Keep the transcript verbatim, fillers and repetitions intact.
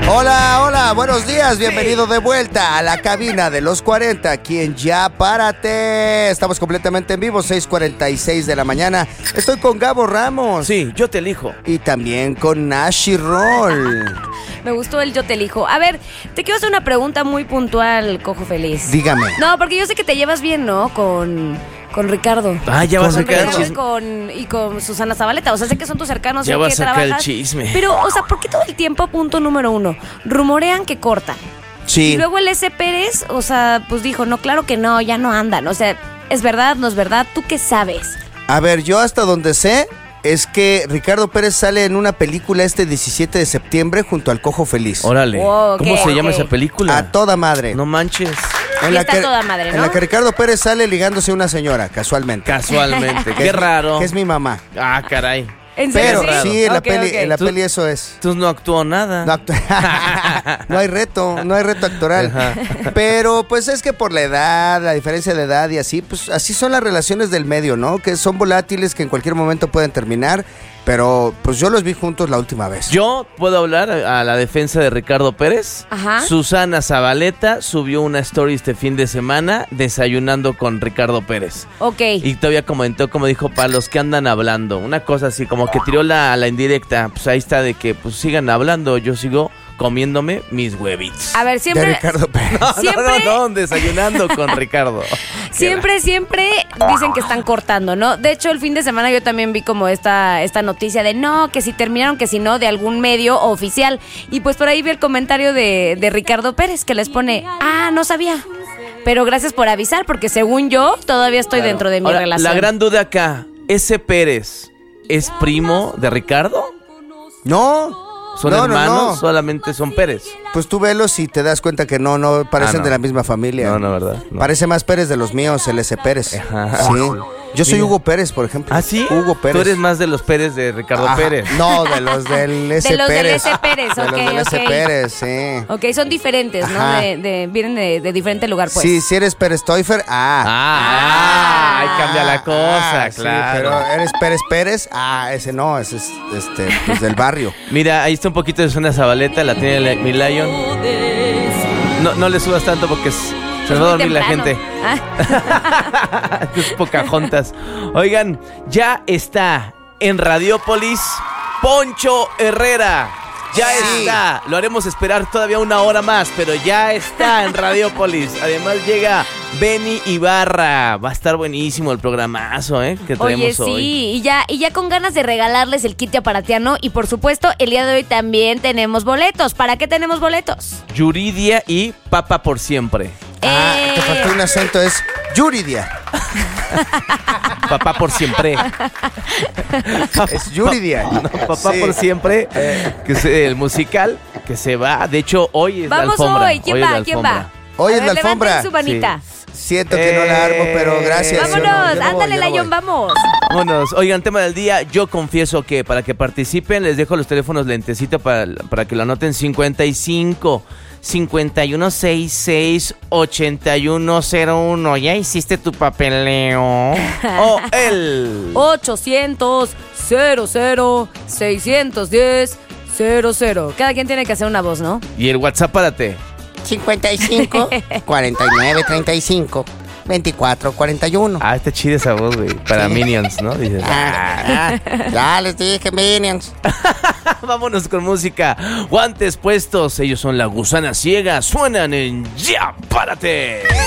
Hola, hola, buenos días, bienvenido de vuelta a la cabina de los cuarenta, aquí en Ya Párate. Estamos completamente en vivo, seis cuarenta y seis de la mañana. Estoy con Gabo Ramos. Sí, yo te elijo. Y también con Nashi Roll. Me gustó el yo te elijo. A ver, te quiero hacer una pregunta muy puntual, Cojo Feliz. Dígame. No, porque yo sé que te llevas bien, ¿no? Con... Con Ricardo. Ah, ya vas a Con sacar el Ricardo y chisme. con, y con Susana Zabaleta. O sea, sé que son tus cercanos. Ya sé vas que a sacar el trabajas. chisme. Pero, o sea, ¿por qué todo el tiempo, punto número uno, rumorean que cortan? Sí. Y luego el S. Pérez, o sea, pues dijo, no, claro que no, ya no andan. O sea, ¿es verdad, no es verdad? ¿Tú qué sabes? A ver, yo hasta donde sé es que Ricardo Pérez sale en una película este diecisiete de septiembre junto al Cojo Feliz. Órale. Oh, ok, ¿Cómo se llama ok. esa película? A toda madre. No manches. Y está toda madre, ¿no? En la que Ricardo Pérez sale ligándose a una señora, casualmente. Casualmente. Que Qué es mi- raro. Que es mi mamá. Ah, caray. ¿En serio? Pero sí, en la Ok, peli, ok. en la Tú- peli eso es. Entonces no actuó nada. No, actu- no hay reto, no hay reto actoral. Ajá. Pero pues es que por la edad, la diferencia de edad y así, pues así son las relaciones del medio, ¿no? Que son volátiles, que en cualquier momento pueden terminar. Pero pues yo los vi juntos la última vez. Yo puedo hablar a la defensa de Ricardo Pérez. Ajá. Susana Zabaleta subió una story este fin de semana desayunando con Ricardo Pérez. Ok. Y todavía comentó, como dijo, para los que andan hablando. Una cosa así, como que tiró la, la indirecta. Pues ahí está de que pues sigan hablando, yo sigo comiéndome mis huevitos. A ver, De siempre... Ricardo Pérez. No, siempre- no, no, no, desayunando con Ricardo. Siempre, siempre dicen que están cortando, ¿no? De hecho, el fin de semana yo también vi como esta, esta noticia de no, que si terminaron, que si no, de algún medio oficial. Y pues por ahí vi el comentario de, de Ricardo Pérez que les pone, ah, no sabía. Pero gracias por avisar, porque según yo, todavía estoy Claro. dentro de mi Ahora, relación. la gran duda acá, ¿ese Pérez es primo de Ricardo? No. ¿Son no, no, hermanos? no. Solamente son Pérez. Pues tú velos y te das cuenta que no, no parecen Ah, no. de la misma familia. No, no, ¿verdad? No. Parece más Pérez de los míos, el S. Pérez. Ajá. Sí. Yo soy Mira. Hugo Pérez, por ejemplo. ¿Ah, sí? Hugo Pérez. Tú eres más de los Pérez de Ricardo Ajá. Pérez. No, de los del S. De los del Pérez. S. Pérez, De ok, los del S. ok. Pérez, sí. Ok, son diferentes, ¿no? Ajá. De, de- vienen de, de diferente lugar, pues. Sí, si eres Pérez Toifer, ah. Ah, ahí cambia la cosa, Ah, sí, claro. pero eres Pérez Pérez, ah, ese no, ese es este, pues del barrio. Mira, ahí está un poquito de Susana Zabaleta, la tiene la- mi Lion. No, no le subas tanto porque es- se nos va a muy dormir la temprano. gente. Ah. Es Pocahontas. Oigan, ya está en Radiópolis Poncho Herrera. Ya Sí. está. Lo haremos esperar todavía una hora más, pero ya está en Radiópolis. Además llega Benny Ibarra. Va a estar buenísimo el programazo, ¿eh? Que Oye, traemos sí, hoy. y ya, y ya con ganas de regalarles el kit aparatiano. Y por supuesto, el día de hoy también tenemos boletos. ¿Para qué tenemos boletos? Yuridia y Papa por siempre. Ah, Eh. te faltó un acento, es Yuridia. Papá por siempre. Es Yuridia. No, papá Sí. por siempre. Que es el musical que se va. De hecho, hoy es Vamos la alfombra. hoy. ¿Quién Hoy es va? la ¿Quién alfombra. va? Hoy A es ver, la alfombra. levanten su manita. Siento que no la armo, pero gracias. Eh, Yo no- Vámonos, yo no voy, ándale, yo no Layón, voy. vamos. Vámonos. Oigan, tema del día. Yo confieso que para que participen, les dejo los teléfonos lentecito para, para que lo anoten. cincuenta y cinco, cincuenta y uno, sesenta y seis, ochenta y uno cero uno. ¿Ya hiciste tu papeleo? O el... ochocientos, cero cero, seiscientos diez, cero cero. Cada quien tiene que hacer una voz, ¿no? Y el WhatsApp, párate. cincuenta y cinco, cuarenta y nueve, treinta y cinco, veinticuatro, cuarenta y uno. Ah, está chida esa voz, güey. Para Sí. Minions, ¿no? Dices, Ah, ya les dije, Minions. vámonos con música. Guantes puestos. Ellos son la Gusana Ciega. Suenan en Ya Párate.